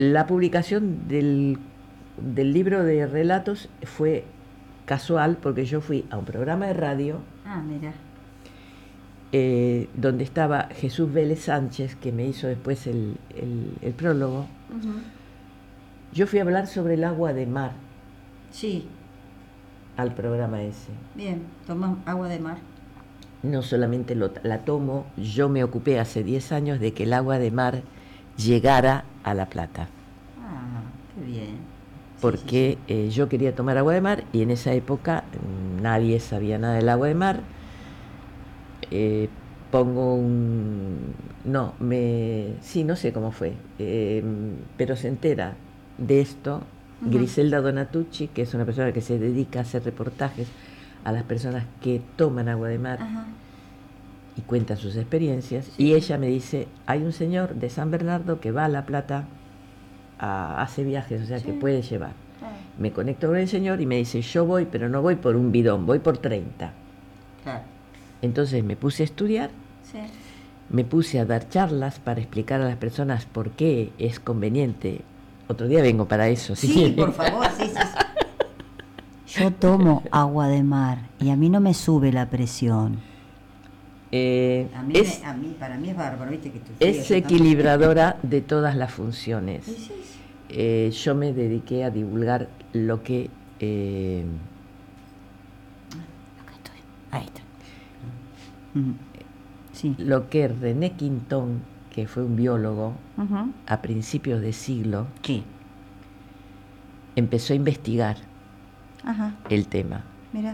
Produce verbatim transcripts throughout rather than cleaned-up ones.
la publicación del, del libro de relatos fue casual porque yo fui a un programa de radio. Ah, mira. Eh, donde estaba Jesús Vélez Sánchez, que me hizo después el, el, el prólogo. Uh-huh. Yo fui a hablar sobre el agua de mar. Sí. Al programa ese. Bien, tomas agua de mar. No solamente lo, la tomo, yo me ocupé hace diez años de que el agua de mar llegara a La Plata. Ah, qué bien. Porque sí, sí, sí. Eh, yo quería tomar agua de mar y en esa época nadie sabía nada del agua de mar. Eh, pongo un... No, me... Sí, no sé cómo fue, eh, pero se entera de esto uh-huh. Griselda Donatucci, que es una persona que se dedica a hacer reportajes a las personas que toman agua de mar uh-huh. y cuenta sus experiencias, sí. Y ella me dice, hay un señor de San Bernardo que va a La Plata, a, hace viajes, o sea, sí. que puede llevar. Claro. Me conecto con el señor y me dice, yo voy, pero no voy por un bidón, voy por treinta. Claro. Entonces me puse a estudiar, sí. me puse a dar charlas para explicar a las personas por qué es conveniente. Otro día vengo para eso. Sí, sí por favor, sí, sí, sí. Yo tomo agua de mar y a mí no me sube la presión. Eh, a, mí es, me, a mí, para mí es bárbaro, ¿viste? Que tú es equilibradora de todas las funciones. Sí, sí, sí. Eh, yo me dediqué a divulgar lo que... Eh, Acá estoy. Ahí está. Uh-huh. Sí. Lo que René Quintón, que fue un biólogo uh-huh. a principios de siglo, sí. empezó a investigar Ajá. el tema. Mira.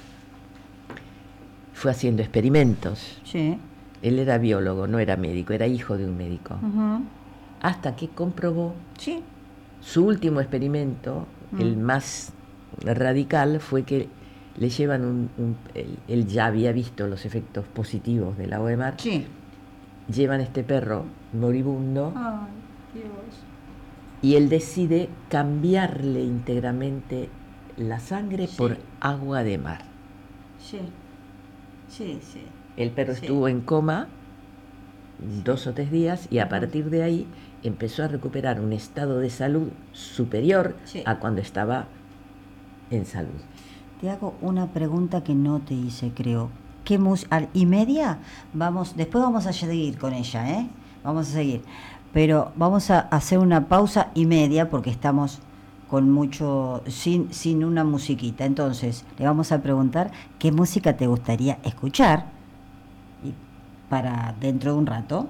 Fue haciendo experimentos. Sí. Él era biólogo, no era médico, era hijo de un médico. Uh-huh. Hasta que comprobó sí. su último experimento, uh-huh. el más radical, fue que le llevan un, un él, él ya había visto los efectos positivos del agua de mar. Sí. Llevan este perro moribundo. Ay, Dios. Y él decide cambiarle íntegramente la sangre sí. por agua de mar. Sí. Sí, sí. El perro sí. estuvo en coma dos o tres días y a partir de ahí empezó a recuperar un estado de salud superior sí. a cuando estaba en salud. Te hago una pregunta que no te hice, creo. ¿Qué mus- y media? Vamos, después vamos a seguir con ella, ¿eh? Vamos a seguir. Pero vamos a hacer una pausa y media porque estamos con mucho, sin, sin una musiquita. Entonces, le vamos a preguntar qué música te gustaría escuchar y para dentro de un rato.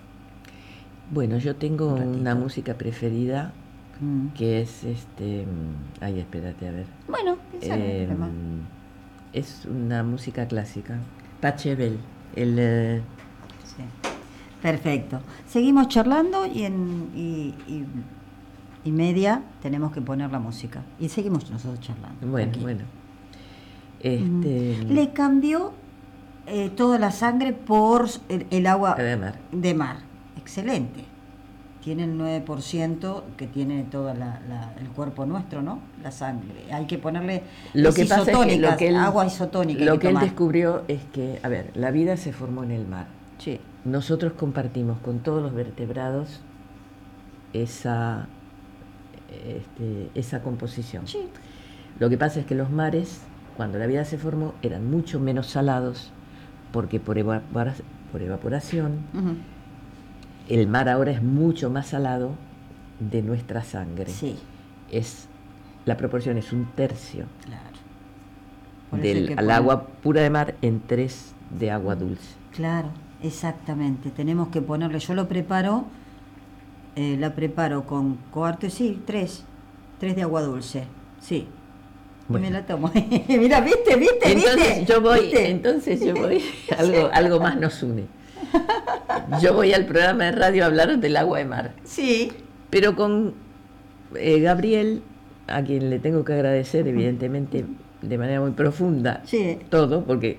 Bueno, yo tengo un una música preferida mm. que es este... Ay, espérate, a ver. Bueno, eh, es una música clásica. Pachelbel, el... Eh... Sí. Perfecto. Seguimos charlando y en... Y, y, y media tenemos que poner la música y seguimos nosotros charlando. Bueno, aquí. bueno. Este... Le cambió eh, toda la sangre por el, el agua de mar. de mar. Excelente. Tiene el nueve por ciento que tiene todo la, la, el cuerpo nuestro, ¿no? La sangre. Hay que ponerle lo que pasa es que lo que él, agua isotónica. Lo que, que él descubrió es que, a ver, la vida se formó en el mar. Sí. Nosotros compartimos con todos los vertebrados esa Este, esa composición. Sí. Lo que pasa es que los mares, cuando la vida se formó, eran mucho menos salados porque por, evapora, por evaporación uh-huh. el mar ahora es mucho más salado de nuestra sangre. Sí. Es, la proporción es un tercio claro. del al poner... agua pura de mar en tres de agua dulce. Claro, exactamente. Tenemos que ponerle, yo lo preparo Eh, la preparo con cuarto, sí, tres, tres de agua dulce, sí, bueno. Y me la tomo. Mira, viste, viste, entonces viste. Yo voy, ¿viste? entonces yo voy, algo, algo más nos une. Yo voy al programa de radio a hablar del agua de mar. Sí. Pero con eh, Gabriel, a quien le tengo que agradecer, evidentemente, de manera muy profunda, sí. todo, porque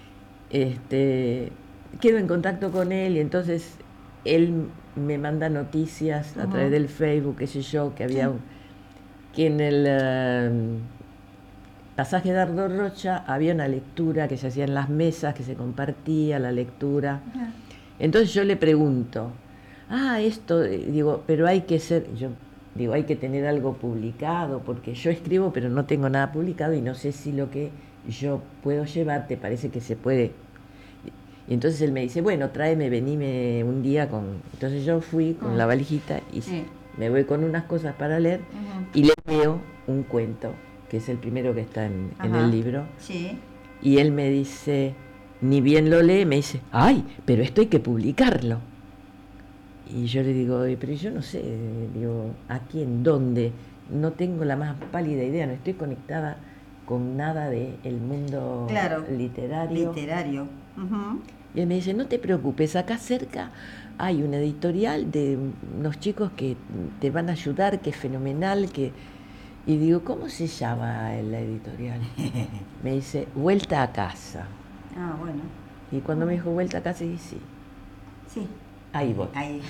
este, quedo en contacto con él y entonces él me manda noticias a uh-huh. través del Facebook, qué sé yo, que había sí. un, que en el uh, pasaje de Ardo Rocha había una lectura que se hacía en las mesas, que se compartía la lectura. Uh-huh. Entonces yo le pregunto, ah, esto, eh, digo, pero hay que ser, yo digo, hay que tener algo publicado, porque yo escribo, pero no tengo nada publicado y no sé si lo que yo puedo llevar te parece que se puede. Y entonces él me dice, bueno, tráeme, venime un día con... Entonces yo fui con Mm, la valijita y sí. me voy con unas cosas para leer Ujú. y le leo un cuento, que es el primero que está en, en el Ajá. libro. Sí. Y él me dice, ni bien lo lee, me dice, ay, pero esto hay que publicarlo. Y yo le digo, "Eh, pero yo no sé, digo, ¿a quién? ¿Dónde? No tengo la más pálida idea, no estoy conectada con nada del mundo Claro. literario. Literario. Ujú. Y él me dice, no te preocupes, acá cerca hay una editorial de unos chicos que te van a ayudar, que es fenomenal, que... Y digo, ¿cómo se llama la editorial? Me dice, Vuelta a casa. Ah, bueno. Y cuando me dijo Vuelta a casa, dije, sí, Sí. ahí voy. Ahí.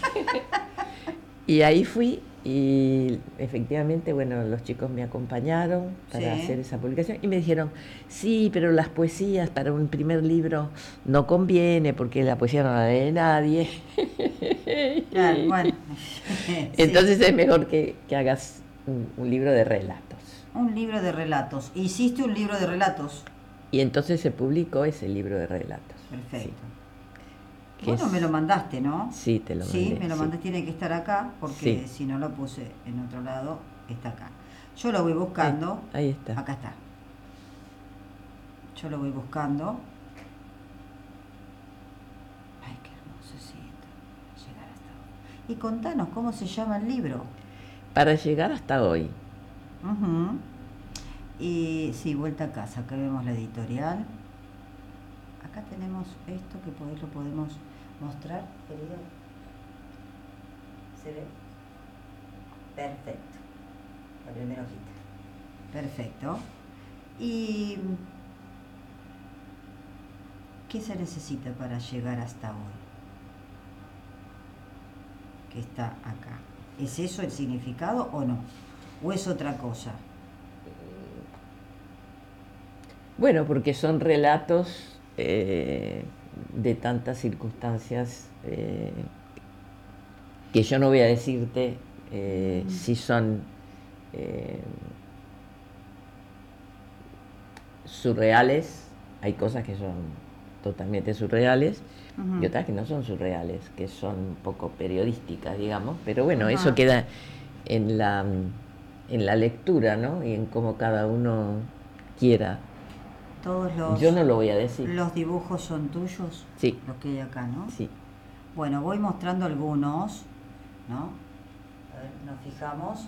Y ahí fui y efectivamente, bueno, los chicos me acompañaron para Sí. hacer esa publicación y me dijeron, sí, pero las poesías para un primer libro no conviene porque la poesía no la lee nadie. Claro, bueno. Sí. Entonces es mejor que, que hagas un, un libro de relatos. Un libro de relatos. Hiciste un libro de relatos. Y entonces se publicó ese libro de relatos. Perfecto. Que Bueno, es- me lo mandaste, ¿no? Sí, te lo Sí, mandé, me lo sí. mandaste, tiene que estar acá, porque Sí. si no lo puse en otro lado, está acá. Yo lo voy buscando. Ahí, ahí está. Acá está. Yo lo voy buscando. Ay, qué hermoso es esto. Llegar hasta hoy. Y contanos, ¿cómo se llama el libro? Para llegar hasta hoy. Ujú. Y sí, Vuelta a casa, acá vemos la editorial. Acá tenemos esto que poder, lo podemos mostrar, querido. ¿Se ve? Perfecto. La primera hojita. Perfecto. ¿Y qué se necesita para llegar hasta hoy? Que está acá. ¿Es eso el significado o no? ¿O es otra cosa? Bueno, porque son relatos eh, de tantas circunstancias eh, que yo no voy a decirte eh, si son eh, surreales. Hay cosas que son totalmente surreales Ujú. y otras que no son surreales, que son un poco periodísticas, digamos. Pero bueno, Ajá. eso queda en la, en la lectura, ¿no? Y en cómo cada uno quiera. Todos los, Yo no lo voy a decir. los dibujos son tuyos, Sí. los que hay acá, ¿no? Sí. Bueno, voy mostrando algunos, ¿no? A ver, nos fijamos.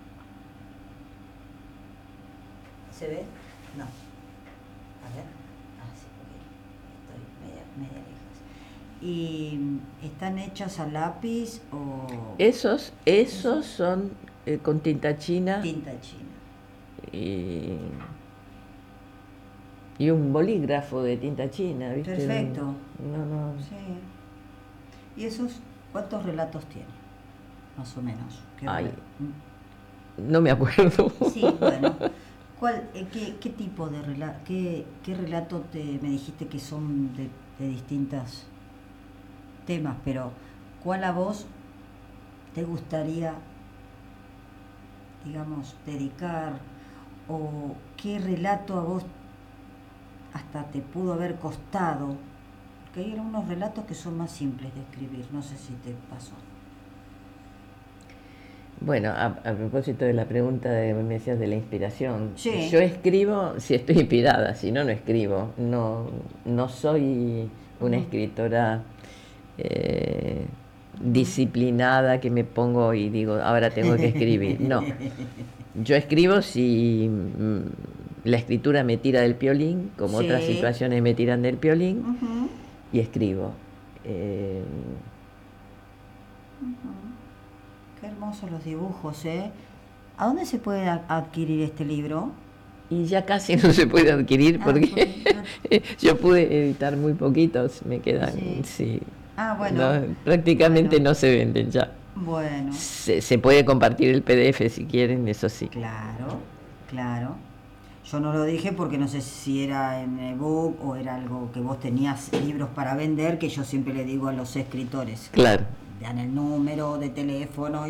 ¿Se ve? No. A ver. Ah, sí, porque estoy media, media lejos. ¿Y están hechas a lápiz o Esos, esos son eh, con tinta china tinta china? y, y un bolígrafo de tinta china, ¿viste? Perfecto. No, no. Sí. ¿Y esos cuántos relatos tiene? Más o menos. ¿Qué Ay. re- No me acuerdo. Sí, bueno. ¿Cuál, eh, qué, qué tipo de relato, qué, qué relato te, me dijiste que son de, de distintos temas, pero cuál a vos te gustaría, digamos, dedicar o qué relato a vos hasta te pudo haber costado? Porque hay algunos relatos que son más simples de escribir, no sé si te pasó. Bueno, a, a propósito de la pregunta de me decías de la inspiración, Sí. yo escribo si estoy inspirada, si no, no escribo. No, no soy una Ujú. escritora eh, disciplinada que me pongo y digo, ahora tengo que escribir. No, yo escribo si mm, la escritura me tira del piolín, como Sí. otras situaciones me tiran del piolín, Ujú. y escribo. Eh, Qué hermosos los dibujos, ¿eh? ¿A dónde se puede a- adquirir este libro? y ya casi no se puede adquirir Ah, porque porque- yo pude editar muy poquitos, me quedan, Sí. sí. Ah, bueno. No, prácticamente Bueno. no se venden ya. Bueno, Se, se puede compartir el P D F si quieren, eso sí. claro, claro. Yo no lo dije porque no sé si era en ebook o era algo que vos tenías libros para vender, que yo siempre le digo a los escritores. Claro. dan el número de teléfono